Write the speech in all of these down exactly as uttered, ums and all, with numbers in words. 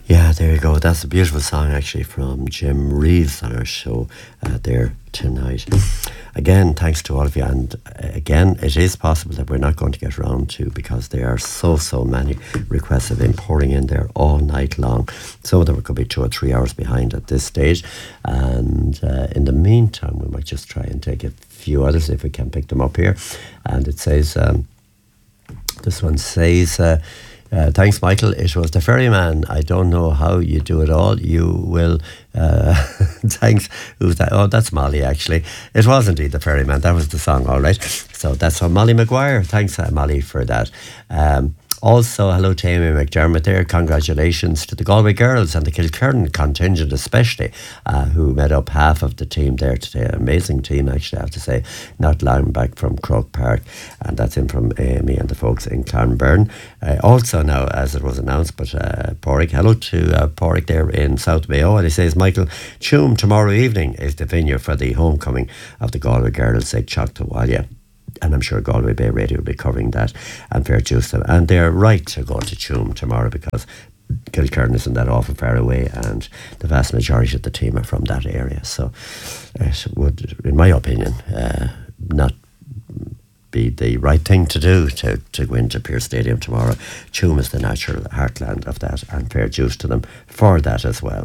Yeah, there you go. That's a beautiful song, actually, from Jim Reeves on our show uh, there tonight. Again, thanks to all of you. And uh, again, it is possible that we're not going to get around to, because there are so, so many requests have been pouring in there all night long. Some of them could be two or three hours behind at this stage. And uh, in the meantime, we might just try and take a few others if we can pick them up here. And it says, um, this one says, uh, Uh, thanks, Michael. It was the Ferryman. I don't know how you do it all. You will. Uh, thanks. Who's that? Oh, that's Molly, actually. It was indeed the Ferryman. That was the song, all right. So that's from Molly Maguire. Thanks, uh, Molly, for that. Um, Also, hello to Amy McDermott there. Congratulations to the Galway girls and the Kilkerran contingent especially, uh, who made up half of the team there today. Amazing team, actually, I have to say. Not long back from Croke Park. And that's in from Amy and the folks in Clonberne. Uh, also now, as it was announced, but uh, Porrick, hello to uh, Porrick there in South Mayo. And he says, Michael, Tuam tomorrow evening is the venue for the homecoming of the Galway girls at Choctawalla. And I'm sure Galway Bay Radio will be covering that, and fair dues to them. And they're right to go to Tuam tomorrow, because Kilkerran isn't that awful far away, and the vast majority of the team are from that area. So it would, in my opinion, uh, not be the right thing to do to, to go into Pearse Stadium tomorrow. Tuam is the natural heartland of that, and fair dues to them for that as well,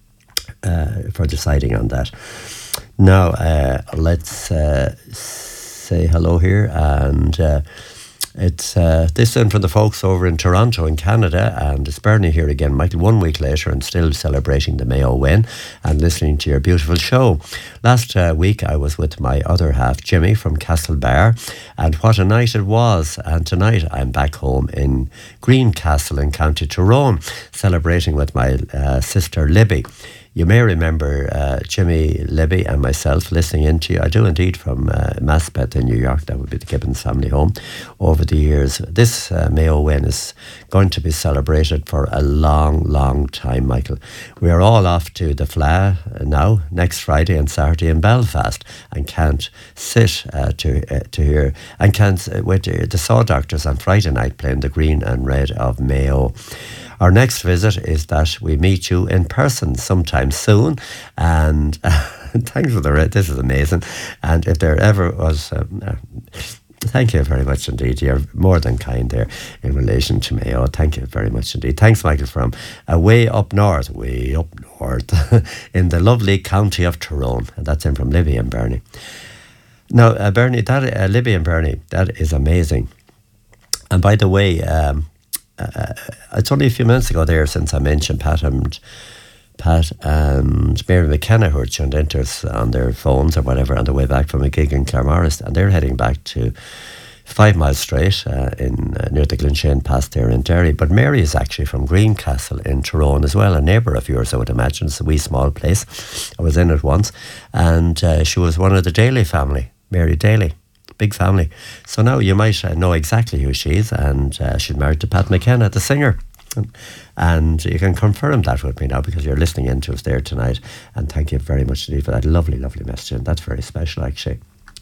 uh, for deciding on that. Now, uh, let's uh, say hello here, and uh, it's uh, this in from the folks over in Toronto in Canada, and it's Bernie here again, Michael, one week later and still celebrating the Mayo win and listening to your beautiful show. Last uh, week I was with my other half, Jimmy, from Castlebar, and what a night it was. And tonight I'm back home in Greencastle in County Tyrone, celebrating with my uh, sister Libby. You may remember uh, Jimmy, Libby and myself listening into you. I do indeed, from uh, Maspeth in New York. That would be the Gibbons family home over the years. This uh, Mayo win is going to be celebrated for a long, long time, Michael. We are all off to the Fleadh now, next Friday and Saturday in Belfast, and can't sit uh, to uh, to hear, and can't uh, wait to hear the Saw Doctors on Friday night playing the green and red of Mayo. Our next visit is that we meet you in person sometime soon, and uh, thanks for the red. This is amazing. And if there ever was, um, uh, thank you very much indeed. You're more than kind there in relation to Mayo. Thank you very much indeed. Thanks, Michael, from uh, way up north, way up north in the lovely county of Tyrone, and that's in from Libby and Bernie. Now, uh, Bernie, that uh, Libby and Bernie, that is amazing. And by the way, um, Uh, it's only a few minutes ago there since I mentioned Pat and Pat and Mary McKenna, who are tuned into us on their phones or whatever on the way back from a gig in Claremorris, and they're heading back to Five Mile Straight uh, in uh, near the Glenshane Pass there in Derry. But Mary is actually from Greencastle in Tyrone as well, a neighbour of yours, I would imagine. It's a wee small place. I was in it once, and uh, she was one of the Daly family, Mary Daly. Big family. So now you might uh, know exactly who she is, and uh, she's married to Pat McKenna, the singer. And you can confirm that with me now, because you're listening in to us there tonight. And thank you very much indeed for that lovely, lovely message. And that's very special, actually.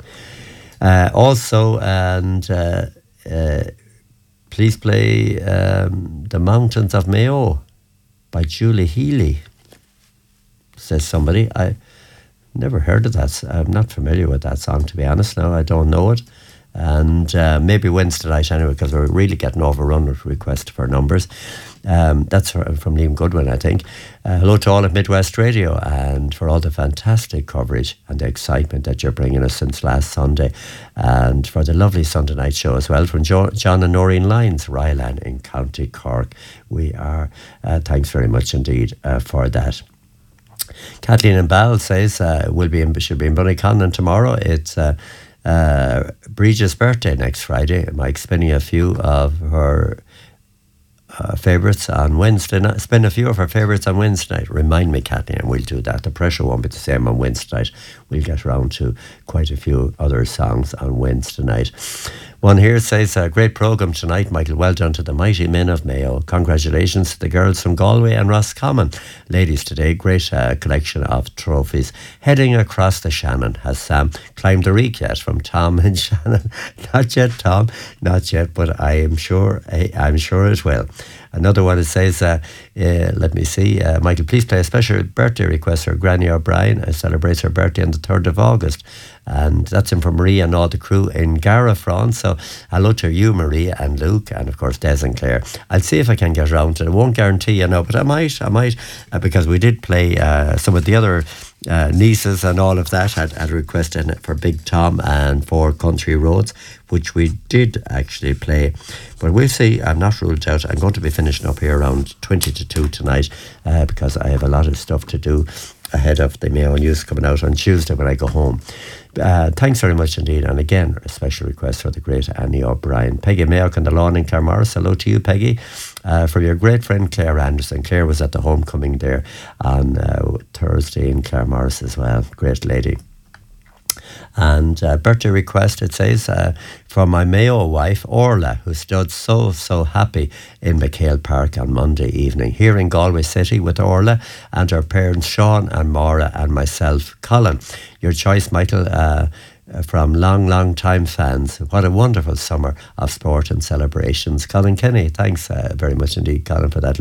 Uh, also, and uh, uh, please play um, The Mountains of Mayo by Julie Healy, says somebody. I never heard of that. I'm not familiar with that song, to be honest. No, I don't know it. And uh, maybe Wednesday night anyway, because we're really getting overrun with requests for numbers. Um, that's from Liam Goodwin, I think. Uh, hello to all at Midwest Radio, and for all the fantastic coverage and the excitement that you're bringing us since last Sunday, and for the lovely Sunday night show as well from jo- John and Noreen Lyons, Ryland in County Cork. We are, uh, thanks very much indeed uh, for that. Kathleen and Ball says uh, we'll be in, she'll be in Bunnyconnon tomorrow. It's uh, uh, Bridget's birthday next Friday. Mike spinning a few of her uh, favourites on Wednesday night. Spin a few of her favourites on Wednesday night. Remind me, Kathleen, and we'll do that. The pressure won't be the same on Wednesday night. We'll get around to quite a few other songs on Wednesday night. One here says, a great programme tonight, Michael. Well done to the mighty men of Mayo. Congratulations to the girls from Galway and Roscommon. Ladies today, great uh, collection of trophies. Heading across the Shannon. Has Sam climbed the reek yet? From Tom and Shannon. Not yet, Tom. Not yet, but I am sure, I, I'm sure it will. Another one, it says, uh, uh, let me see, uh, Michael, please play a special birthday request for Granny O'Brien, who celebrates her birthday on the third of August. And that's in for Maria and all the crew in Gara, France. So hello to you, Maria and Luke, and of course Des and Claire. I'll see if I can get around to it. I won't guarantee, you know, but I might, I might, uh, because we did play uh, some of the other uh, nieces and all of that had, had requested it for Big Tom and for Country Roads, which we did actually play. But we'll see. I'm not ruled out. I'm going to be finishing up here around twenty to two tonight uh, because I have a lot of stuff to do ahead of the Mayo News coming out on Tuesday when I go home. Uh, thanks very much indeed. And again, a special request for the great Annie O'Brien. Peggy Mayock on the lawn in Claremorris. Hello to you, Peggy. Uh, from your great friend Claire Anderson. Claire was at the homecoming there on uh, Thursday in Claremorris as well. Great lady. And uh, birthday request, it says, uh, from my Mayo wife, Orla, who stood so, so happy in McHale Park on Monday evening. Here in Galway City with Orla and her parents, Sean and Maura, and myself, Colin. Your choice, Michael, uh, from long, long time fans. What a wonderful summer of sport and celebrations. Colin Kenny, thanks uh, very much indeed, Colin, for that.